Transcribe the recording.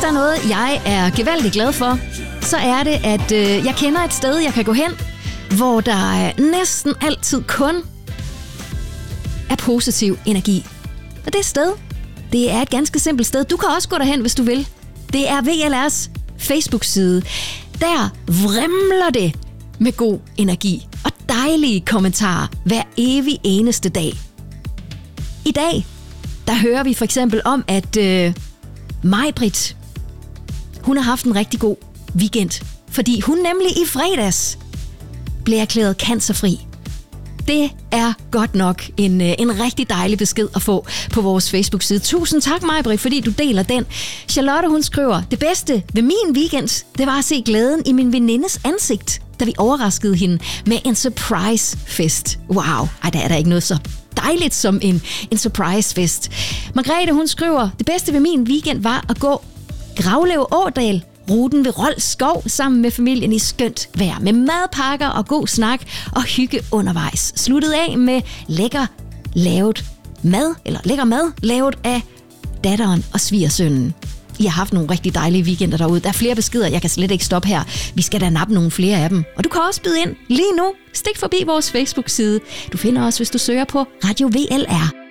der er noget, jeg er gevaldigt glad for, så er det, at jeg kender et sted, jeg kan gå hen, hvor der næsten altid kun er positiv energi. Og det sted, det er et ganske simpelt sted. Du kan også gå derhen, hvis du vil. Det er VLR's Facebook-side. Der vrimler det med god energi og dejlige kommentarer hver evig eneste dag. I dag, der hører vi for eksempel om, at Maj-Brit, hun har haft en rigtig god weekend, fordi hun nemlig i fredags blev erklæret cancerfri. Det er godt nok en rigtig dejlig besked at få på vores Facebook-side. Tusind tak, Maj-Brit, fordi du deler den. Charlotte, hun skriver, det bedste ved min weekend, det var at se glæden i min venindes ansigt, da vi overraskede hende med en surprise-fest. Wow, der er der ikke noget så dejligt som en surprise-fest. Margrethe, hun skriver, det bedste ved min weekend var at gå Gravlev Ådal, ruten ved Rold Skov sammen med familien i skønt vejr med madpakker og god snak og hygge undervejs. Sluttet af med lækker mad lavet af datteren og svigersønnen. I har haft nogle rigtig dejlige weekender derude. Der er flere beskeder, jeg kan slet ikke stoppe her. Vi skal da nappe nogle flere af dem. Og du kan også byde ind lige nu. Stik forbi vores Facebook-side. Du finder os, hvis du søger på Radio VLR.